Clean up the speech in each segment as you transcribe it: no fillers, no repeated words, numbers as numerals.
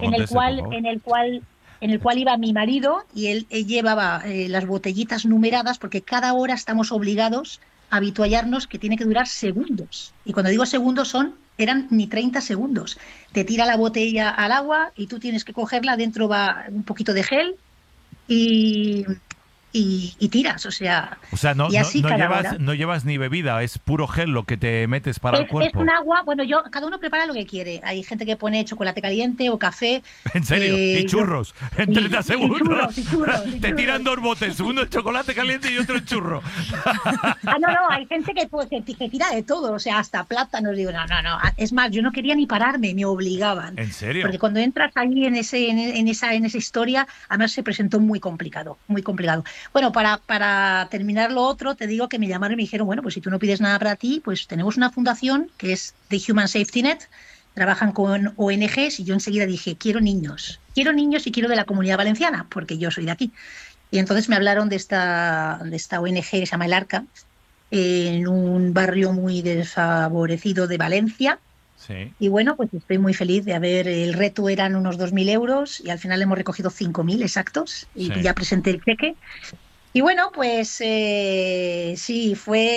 en el conteste, por cual, favor. en el cual iba mi marido y él llevaba las botellitas numeradas porque cada hora estamos obligados a habituallarnos que tiene que durar segundos. Y cuando digo segundos eran ni 30 segundos. Te tira la botella al agua y tú tienes que cogerla, dentro va un poquito de gel y, y tiras, o sea, O sea, y así cada hora. no llevas ni bebida, es puro gel lo que te metes para el Es un cuerpo. agua, bueno, cada uno prepara lo que quiere. Hay gente que pone chocolate caliente o café. En serio, y Yo, churros, en 30 y churros, segundos. y churros, y Te tiran churros. dos botes, uno el chocolate caliente y otro el churro. Ah, no, no, hay gente que tira de todo, o sea, hasta plátanos. Digo, no, no, no. Es más, yo no quería ni pararme, me obligaban. ¿En serio? Porque cuando entras ahí en esa historia, además se presentó muy complicado, muy complicado. Bueno, para terminar lo otro, te digo que me llamaron y me dijeron, bueno, pues si tú no pides nada para ti, pues tenemos una fundación que es The Human Safety Net, trabajan con ONGs y yo enseguida dije, quiero niños y quiero de la Comunidad Valenciana, porque yo soy de aquí. Y entonces me hablaron de esta ONG que se llama El Arca, en un barrio muy desfavorecido de Valencia. Sí, Y bueno, pues estoy muy feliz de haber, el reto eran unos 2.000 euros y al final hemos recogido 5.000 exactos y sí. ya presenté el cheque. Y bueno, pues sí,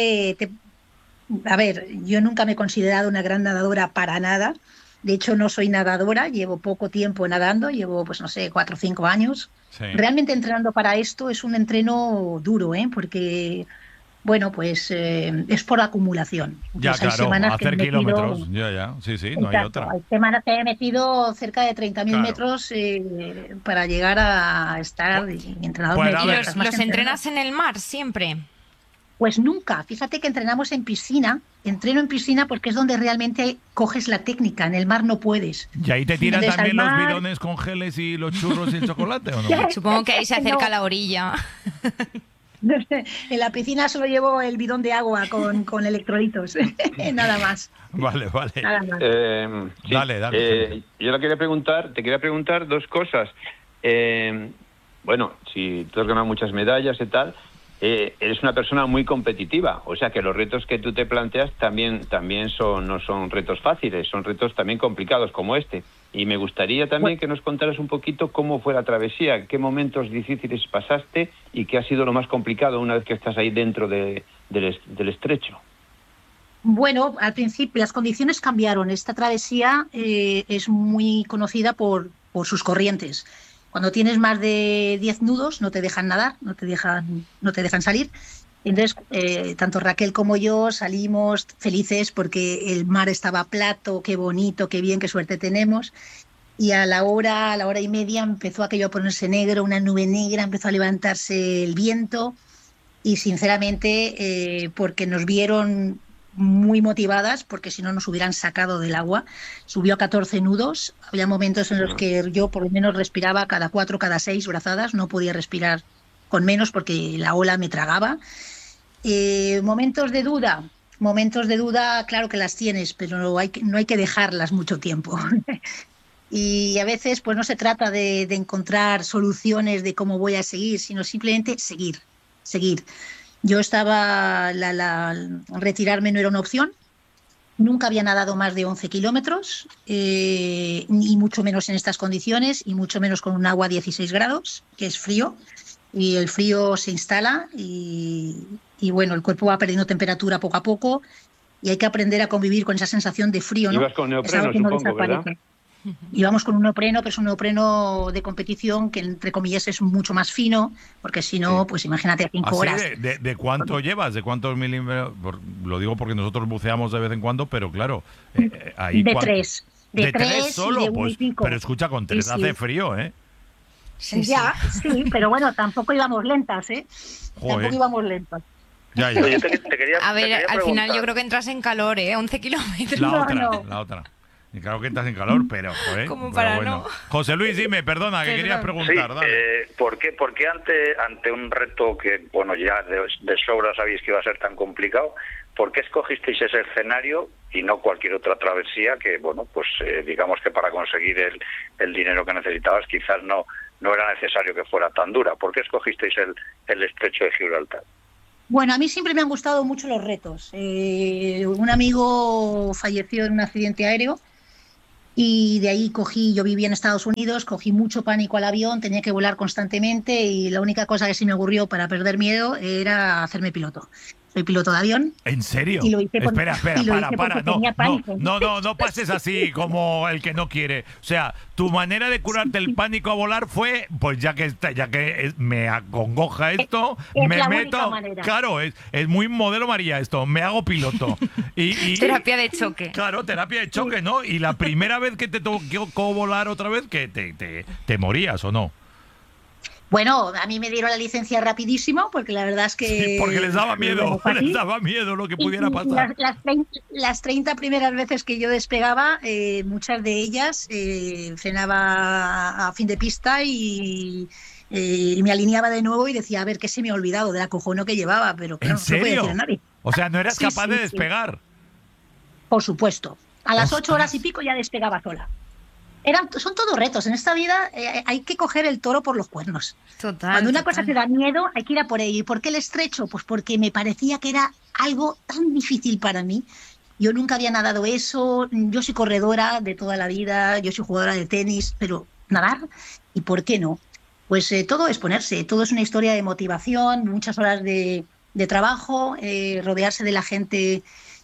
a ver, yo nunca me he considerado una gran nadadora para nada. De hecho, no soy nadadora, llevo poco tiempo nadando, llevo, pues no sé, 4 o 5 años. Sí. Realmente entrenando para esto es un entreno duro, ¿eh? Porque, bueno, pues es por acumulación. Ya, Entonces hay claro, semanas que me he hacer metido, kilómetros. Ya, sí, sí, no hay exacto, otra. hay semanas que me he metido cerca de 30.000 Claro. metros para llegar a estar, Pu- y mi entrenador me Pues a decía, ¿Y ver, estás más que los entrenada. entrenas en el mar siempre? Pues nunca. Fíjate que entrenamos en piscina. Entreno en piscina porque es donde realmente coges la técnica. En el mar no puedes. ¿y ahí te tiran Entonces al también los mar, bidones con geles y los churros y el chocolate o no? Supongo que ahí se acerca no. la orilla. En la piscina solo llevo el bidón de agua con electrolitos. Nada más. Vale, vale. Nada más. Sí, Dale, Felipe. yo te quería preguntar dos cosas. Bueno, si tú has ganado muchas medallas y tal, eres una persona muy competitiva, o sea que los retos que tú te planteas también no son retos fáciles, son retos también complicados como este. Y me gustaría también que nos contaras un poquito cómo fue la travesía, qué momentos difíciles pasaste y qué ha sido lo más complicado una vez que estás ahí dentro del estrecho. Bueno, al principio las condiciones cambiaron. Esta travesía es muy conocida por sus corrientes. Cuando tienes más de 10 nudos no te dejan nadar, no te dejan salir. Entonces, tanto Raquel como yo salimos felices porque el mar estaba plato, qué bonito, qué bien, qué suerte tenemos. Y a la hora y media empezó aquello a ponerse negro, una nube negra, empezó a levantarse el viento y sinceramente, porque nos vieron muy motivadas, porque si no nos hubieran sacado del agua. Subió a 14 nudos, había momentos en los que yo por lo menos respiraba cada 4, cada 6 brazadas, no podía respirar con menos porque la ola me tragaba. Momentos de duda, claro que las tienes, pero no hay que dejarlas mucho tiempo. Y a veces pues no se trata de encontrar soluciones de cómo voy a seguir, sino simplemente seguir. Yo retirarme no era una opción, nunca había nadado más de 11 kilómetros, y mucho menos en estas condiciones, y mucho menos con un agua a 16 grados, que es frío, y el frío se instala y bueno, el cuerpo va perdiendo temperatura poco a poco y hay que aprender a convivir con esa sensación de frío, ¿no? Ibas con Es algo neopreno, que no supongo, ¿verdad? desaparece. Íbamos con un neopreno, pero es un neopreno de competición que, entre comillas, es mucho más fino, porque si no, Sí. pues imagínate, 5 ¿Así horas. de cuánto llevas? ¿De cuántos milímetros? Lo digo porque nosotros buceamos de vez en cuando, pero claro, ahí De ¿cuánto? 3. ¿De De tres 3 y solo? de 1 y Pues, pico. pero escucha, con 3 Sí, hace sí. frío, ¿eh? Sí, sí. Ya, sí, pero bueno, tampoco íbamos lentas, ¿eh? Joder. Tampoco íbamos lentas. Ya, ya. Oye, te quería A ver, al final preguntar. yo creo que entras en calor, ¿eh? 11 kilómetros. La otra. Y claro que estás en calor, pero, joder. Como pero para bueno. no. José Luis, dime, perdona, que querías Perdón. preguntar, Sí, dale. ¿por qué ante un reto que, bueno, ya de sobra sabéis que iba a ser tan complicado, por qué escogisteis ese escenario y no cualquier otra travesía que, bueno, pues digamos que para conseguir el dinero que necesitabas quizás no era necesario que fuera tan dura? ¿Por qué escogisteis el estrecho de Gibraltar? Bueno, a mí siempre me han gustado mucho los retos. Un amigo falleció en un accidente aéreo Y de ahí yo vivía en Estados Unidos, cogí mucho pánico al avión, tenía que volar constantemente y la única cosa que se me ocurrió para perder miedo era hacerme piloto. Soy piloto de avión. ¿En serio? Y lo hice Espera, para. No pases Sí. así como el que no quiere. O sea, tu manera de curarte el pánico a volar fue, pues ya que me acongoja esto, Es me la meto. única manera. Claro, es muy modelo María esto. Me hago piloto. Y Terapia de choque. Claro, terapia de choque, ¿no? Y la primera vez que te tocó volar otra vez, que te morías, ¿o no? Bueno, a mí me dieron la licencia rapidísimo porque la verdad es que... Sí, porque les daba miedo, les daba miedo lo que pudiera pasar. Las 30 primeras veces que yo despegaba, muchas de ellas frenaba a fin de pista y me alineaba de nuevo y decía, a ver, ¿qué se me ha olvidado del acojono que llevaba? Pero claro, ¿En serio? no se lo podía decir a nadie. O sea, no eras Sí, capaz sí, de sí. despegar. Por supuesto. A las Ostras. 8 horas y pico ya despegaba sola. Son todos retos. En esta vida hay que coger el toro por los cuernos. Total. Cuando una total. cosa te da miedo, hay que ir a por ello. ¿Y por qué el estrecho? Pues porque me parecía que era algo tan difícil para mí. Yo nunca había nadado eso. Yo soy corredora de toda la vida, yo soy jugadora de tenis, pero nadar, ¿y por qué no? Pues todo es ponerse, todo es una historia de motivación, muchas horas de trabajo, rodearse de la gente.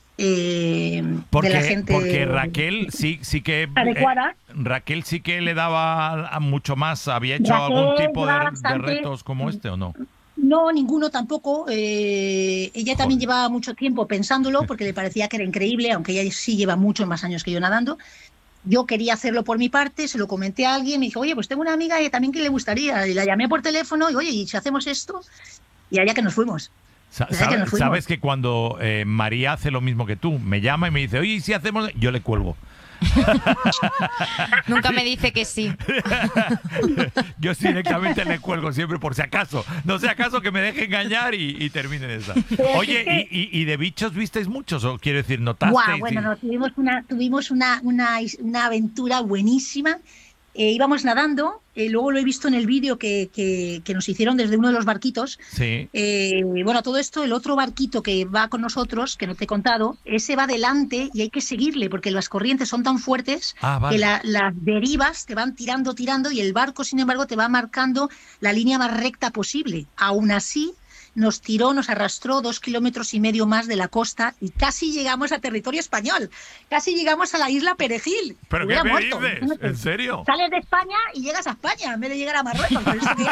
Porque Raquel sí que adecuada. Raquel sí que le daba a mucho más. ¿Había hecho Raquel algún tipo lleva de bastante. retos como este o no? No, ninguno tampoco. Ella también Joder. llevaba mucho tiempo pensándolo porque le parecía que era increíble, aunque ella sí lleva muchos más años que yo nadando. Yo quería hacerlo por mi parte, se lo comenté a alguien, me dijo, oye, pues tengo una amiga y también que le gustaría. Y la llamé por teléfono y, oye, ¿y si hacemos esto? Y allá que nos fuimos. Sabes que cuando María hace lo mismo que tú, me llama y me dice, oye, ¿y si hacemos? Yo le cuelgo. Nunca me dice que sí. Yo directamente le cuelgo siempre por si acaso. No sea acaso que me deje engañar y termine en esa. Oye, ¿y de bichos visteis muchos? ¿O quiero decir, notasteis? Guau, bueno, no, tuvimos una aventura buenísima. Íbamos nadando, luego lo he visto en el vídeo que nos hicieron desde uno de los barquitos. Sí. Bueno, todo esto, el otro barquito que va con nosotros, que no te he contado, ese va adelante y hay que seguirle porque las corrientes son tan fuertes Vale. que las derivas te van tirando y el barco, sin embargo, te va marcando la línea más recta posible. Aún así, nos tiró, nos arrastró 2,5 kilómetros más de la costa y casi llegamos a territorio español. Casi llegamos a la isla Perejil. ¿Pero qué Hubiera me muerto. dices? Imagínate. ¿En serio? Sales de España y llegas a España en vez de llegar a Marruecos. ¿Pero eso qué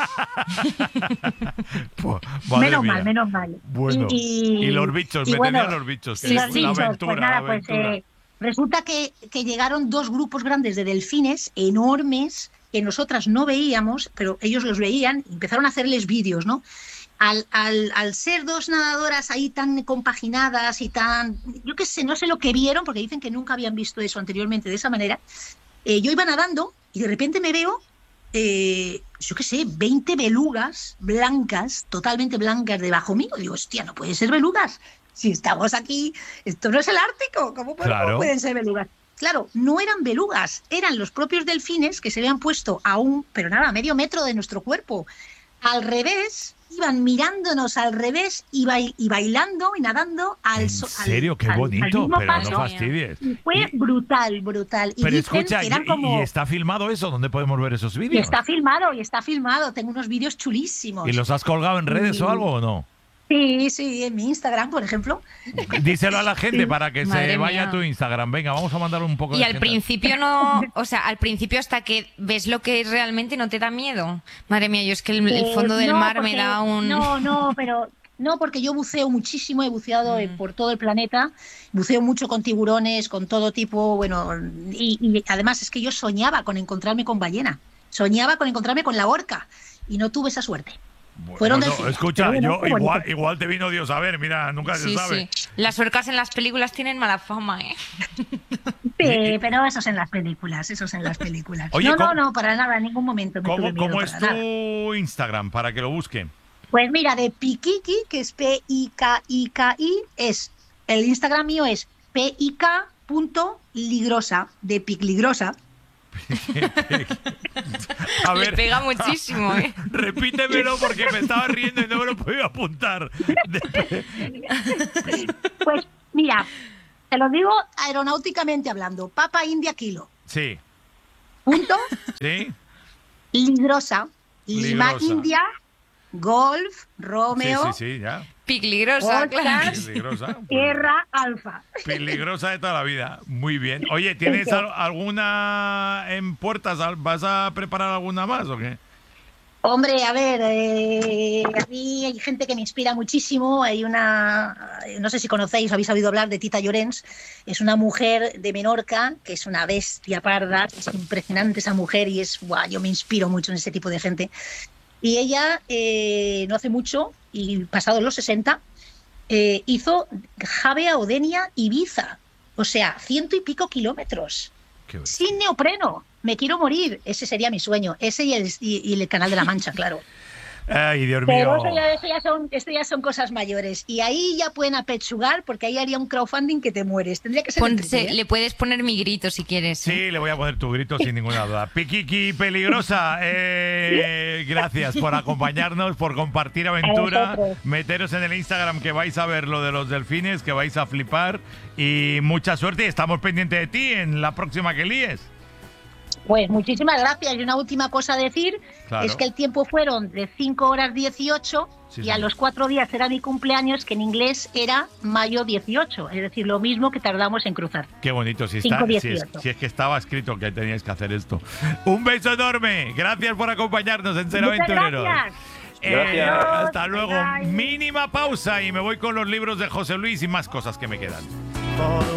es? Madre mía. Menos mal. Bueno, y los bichos, me tenían los bichos. Que Y los es bichos, una aventura, pues nada, una aventura. resulta que llegaron 2 grupos grandes de delfines enormes que nosotras no veíamos, pero ellos los veían y empezaron a hacerles vídeos, ¿no? Al ser 2 nadadoras ahí tan compaginadas y tan... Yo qué sé, no sé lo que vieron, porque dicen que nunca habían visto eso anteriormente de esa manera. Yo iba nadando y de repente me veo, yo qué sé, 20 belugas blancas, totalmente blancas debajo mío. Digo, hostia, no pueden ser belugas. Si estamos aquí, esto no es el Ártico, ¿cómo Claro. pueden ser belugas? Claro, no eran belugas, eran los propios delfines que se habían puesto a pero nada, a medio metro de nuestro cuerpo. Al revés, iban mirándonos al revés y bailando y nadando al ¿En serio? Qué bonito, mismo pero paso. no fastidies. Y fue brutal. Y Pero dicen escucha, que eran ¿y como... está filmado eso? ¿Dónde podemos ver esos Y vídeos? está filmado. Tengo unos vídeos chulísimos. ¿Y los has colgado en redes o algo o no? Sí, en mi Instagram, por ejemplo. Díselo a la gente Sí. para que se Madre vaya mía. a tu Instagram. Venga, vamos a mandar un poco Y de al gente. principio no, o sea, al principio hasta que ves lo que es realmente no te da miedo. Madre mía, yo es que el fondo del No, mar me porque- da un... No, porque yo buceo muchísimo, he buceado por todo el planeta, buceo mucho con tiburones, con todo tipo, bueno, y además es que yo soñaba con encontrarme con ballena, soñaba con encontrarme con la orca, y no tuve esa suerte. Fueron delfines, escucha, pero bueno, yo qué bonito. igual te vino Dios a ver, mira, nunca se Sí, sabe. sí. Las orcas en las películas tienen mala fama, ¿eh? Sí, pero eso es en las películas, Oye, No, para nada, en ningún momento me tuve miedo ¿Cómo es para nada. tu Instagram para que lo busquen? Pues mira, de Pikiki, que es P-I-K-I-K-I, el Instagram mío es pik.ligrosa, de Picligrosa. A Le ver, pega muchísimo, ¿eh? repítemelo porque me estaba riendo y no me lo podía apuntar. Pues mira, Te lo digo aeronáuticamente hablando. Papa India Kilo. Sí. Punto. Sí. Ligrosa. Lima Ligrosa. India. Golf. Romeo. Sí, ya. Peligrosa, Oscar, claro. Peligrosa. Tierra Alfa. Peligrosa de toda la vida. Muy bien. Oye, ¿tienes alguna en puertas? ¿Vas a preparar alguna más o qué? Hombre, a ver, a mí hay gente que me inspira muchísimo. Hay una, no sé si conocéis, habéis oído hablar de Tita Llorens. Es una mujer de Menorca que es una bestia parda. Es impresionante esa mujer y yo me inspiro mucho en ese tipo de gente. Y ella, no hace mucho, y pasados los 60, hizo Javea, Odenia, Ibiza. O sea, 100 y pico kilómetros. Sin neopreno. Me quiero morir. Ese sería mi sueño. Ese y el Canal de la Mancha, claro. Ay, Dios mío. Pero esto ya son cosas mayores. Y ahí ya pueden apechugar, porque ahí haría un crowdfunding que te mueres. Tendría que ser Le puedes poner mi grito si quieres. Sí, le voy a poner tu grito sin ninguna duda. Piquiqui Peligrosa, gracias por acompañarnos, por compartir aventura. Meteros en el Instagram que vais a ver lo de los delfines, que vais a flipar. Y mucha suerte. Estamos pendientes de ti en la próxima que líes. Pues muchísimas gracias. Y una última cosa a decir, Claro. es que el tiempo fueron de 5 horas 18 Sí, y sí. a los 4 días era mi cumpleaños, que en inglés era mayo 18, es decir, lo mismo que tardamos en cruzar. Qué bonito, si es que estaba escrito que teníais que hacer esto. Un beso enorme. Gracias por acompañarnos en Ser Muchas Aventureros. gracias. Gracias. Hasta luego. Bye. Mínima pausa y me voy con los libros de José Luis y más cosas que me quedan.